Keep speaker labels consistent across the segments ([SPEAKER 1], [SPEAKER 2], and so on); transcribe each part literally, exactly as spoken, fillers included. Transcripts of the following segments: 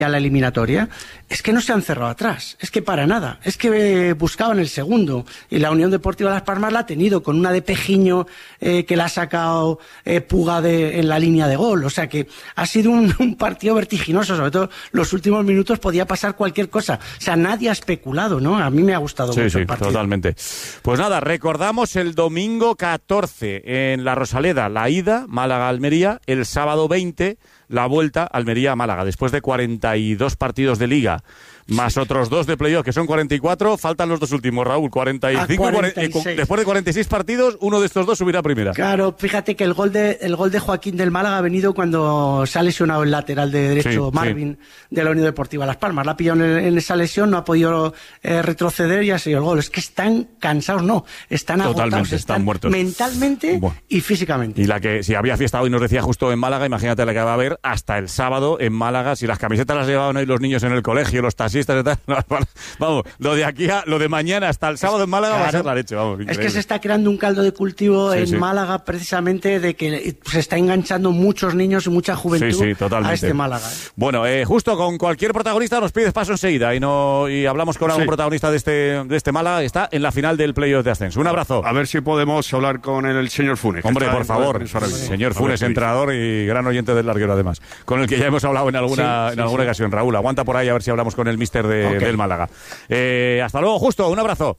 [SPEAKER 1] a la eliminatoria, es que no se han cerrado atrás, es que para nada, es que buscaban el segundo, y la Unión Deportiva Las Palmas la ha tenido, con una de Pejiño eh, que la ha sacado eh, Puga de, en la línea de gol, o sea que ha sido un, un partido vertiginoso, sobre todo los últimos minutos podía pasar cualquier cosa, o sea, nadie ha especulado, ¿no? A mí me ha gustado
[SPEAKER 2] sí,
[SPEAKER 1] mucho
[SPEAKER 2] sí,
[SPEAKER 1] el partido.
[SPEAKER 2] Totalmente. Pues nada, recordamos el domingo catorce en la Rosaleda, la ida, Málaga-Almería, el sábado veinte, la vuelta Almería-Málaga, después de cuarenta y dos partidos de Liga, más otros dos de playoff, que son cuarenta y cuatro, faltan los dos últimos, Raúl, cuarenta y cinco, cuarenta y seis. Después de cuarenta y seis partidos, uno de estos dos subirá a primera.
[SPEAKER 1] Claro, fíjate que el gol de el gol de Joaquín del Málaga ha venido cuando se ha lesionado el lateral de derecho, sí, Marvin, sí. de la Unión Deportiva Las Palmas. La ha pillado en, en esa lesión, no ha podido eh, retroceder y ha sido el gol. Es que están cansados, no, están
[SPEAKER 2] Totalmente,
[SPEAKER 1] agotados,
[SPEAKER 2] están,
[SPEAKER 1] están
[SPEAKER 2] muertos.
[SPEAKER 1] mentalmente bueno. y físicamente.
[SPEAKER 2] Y la que, si había fiesta hoy, nos decía justo en Málaga, imagínate la que va a haber hasta el sábado en Málaga, si las camisetas las llevaban hoy los niños en el colegio, los taxistas y tal, vamos, lo de aquí a, lo de mañana hasta el sábado en Málaga claro, va a ser la leche, vamos. Increíble.
[SPEAKER 1] Es que se está creando un caldo de cultivo sí, en sí. Málaga precisamente de que se está enganchando muchos niños y mucha juventud
[SPEAKER 2] sí, sí,
[SPEAKER 1] a este Málaga. ¿eh?
[SPEAKER 2] Bueno, eh, justo con cualquier protagonista nos pides paso enseguida y no y hablamos con algún sí. protagonista de este de este Málaga, está en la final del playoff de ascenso. Un abrazo.
[SPEAKER 3] A ver si podemos hablar con el, el señor Funes.
[SPEAKER 2] Hombre, por favor, señor Funes, entrenador y gran oyente del larguero además, con el que ya hemos hablado en alguna, sí, en alguna sí, ocasión. Sí. Raúl, aguanta por ahí a ver si hablamos con el míster de, okay. del Málaga. Eh, hasta luego, Justo, un abrazo.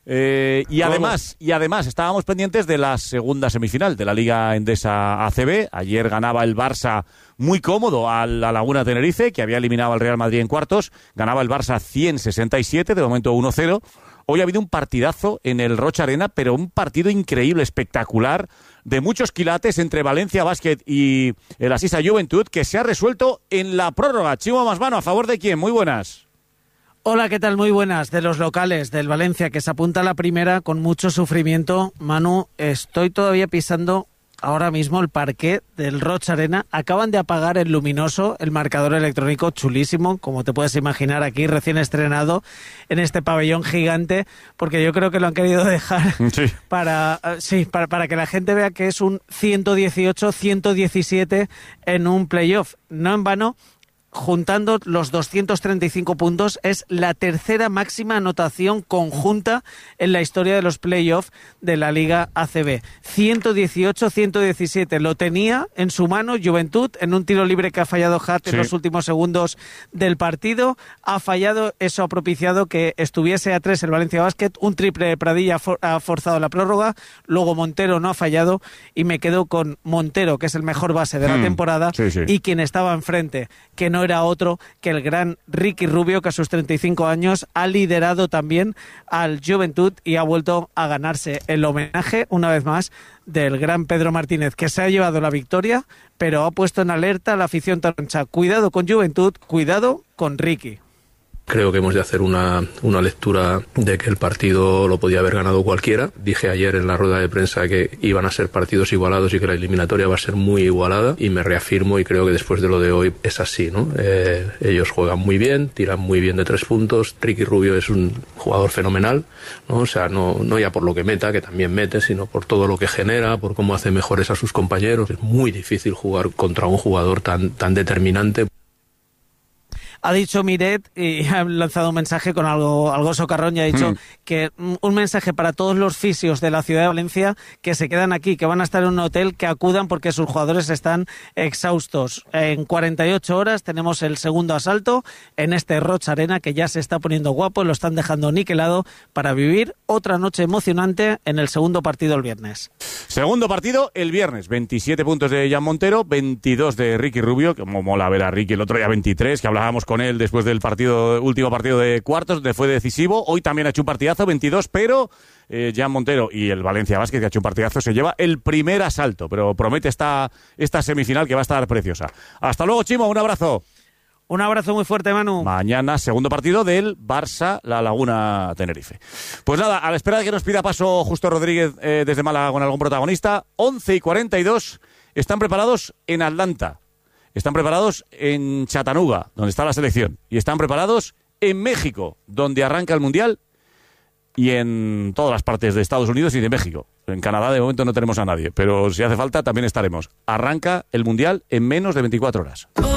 [SPEAKER 2] Eh, y además y además estábamos pendientes de la segunda semifinal de la Liga Endesa A C B. Ayer ganaba el Barça muy cómodo a la Laguna Tenerife, que había eliminado al Real Madrid en cuartos. Ganaba el Barça cien sesenta y siete, de momento uno cero. Hoy ha habido un partidazo en el Rocha Arena, pero un partido increíble, espectacular, de muchos quilates entre Valencia Basket y el Asisa Juventud, que se ha resuelto en la prórroga. Chimo Masmano, ¿a favor de quién? Muy buenas.
[SPEAKER 4] Hola, ¿qué tal? Muy buenas. De los locales, del Valencia, que se apunta a la primera con mucho sufrimiento. Manu, estoy todavía pisando ahora mismo el parqué del Rocha Arena. Acaban de apagar el luminoso, el marcador electrónico chulísimo, como te puedes imaginar aquí, recién estrenado en este pabellón gigante, porque yo creo que lo han querido dejar sí. para sí para, para que la gente vea que es un ciento dieciocho ciento diecisiete en un playoff. No en vano, juntando los doscientos treinta y cinco puntos, es la tercera máxima anotación conjunta en la historia de los playoffs de la Liga A C B. ciento dieciocho ciento diecisiete. Lo tenía en su mano Juventud en un tiro libre que ha fallado Hart sí. en los últimos segundos del partido. Ha fallado, eso ha propiciado que estuviese a tres el Valencia Basket. Un triple de Pradilla for, ha forzado la prórroga. Luego Montero no ha fallado y me quedo con Montero, que es el mejor base de la hmm. temporada sí, sí. y quien estaba enfrente, que no era otro que el gran Ricky Rubio, que a sus treinta y cinco años ha liderado también al Juventud y ha vuelto a ganarse el homenaje una vez más del gran Pedro Martínez, que se ha llevado la victoria, pero ha puesto en alerta a la afición taroncha. Cuidado con Juventud, cuidado con Ricky.
[SPEAKER 5] Creo que hemos de hacer una, una lectura de que el partido lo podía haber ganado cualquiera. Dije ayer en la rueda de prensa que iban a ser partidos igualados y que la eliminatoria va a ser muy igualada, y me reafirmo y creo que después de lo de hoy es así, ¿no? Eh, ellos juegan muy bien, tiran muy bien de tres puntos. Ricky Rubio es un jugador fenomenal, ¿no? O sea, no, no ya por lo que meta, que también mete, sino por todo lo que genera, por cómo hace mejores a sus compañeros. Es muy difícil jugar contra un jugador tan, tan determinante.
[SPEAKER 4] Ha dicho Miret y ha lanzado un mensaje con algo, algo socarrón y ha dicho mm. que un mensaje para todos los fisios de la ciudad de Valencia que se quedan aquí, que van a estar en un hotel, que acudan porque sus jugadores están exhaustos. En cuarenta y ocho horas tenemos el segundo asalto en este Rocha Arena, que ya se está poniendo guapo, lo están dejando niquelado para vivir otra noche emocionante en el segundo partido el viernes.
[SPEAKER 2] Segundo partido el viernes, veintisiete puntos de Jan Montero, veintidós de Ricky Rubio, que como mola ver a Ricky, el otro día veintitrés, que hablábamos con él después del partido último partido de cuartos, donde fue decisivo. Hoy también ha hecho un partidazo, veintidós, pero eh, Jan Montero y el Valencia Basket, que ha hecho un partidazo, se lleva el primer asalto, pero promete esta, esta semifinal que va a estar preciosa. Hasta luego, Chimo, un abrazo.
[SPEAKER 4] Un abrazo muy fuerte, Manu.
[SPEAKER 2] Mañana, segundo partido del Barça, La Laguna Tenerife. Pues nada, a la espera de que nos pida paso Justo Rodríguez eh, desde Málaga con algún protagonista, once y cuarenta y dos, están preparados en Atlanta. Están preparados en Chattanooga, donde está la selección. Y están preparados en México, donde arranca el Mundial. Y en todas las partes de Estados Unidos y de México. En Canadá de momento no tenemos a nadie, pero si hace falta también estaremos. Arranca el Mundial en menos de veinticuatro horas.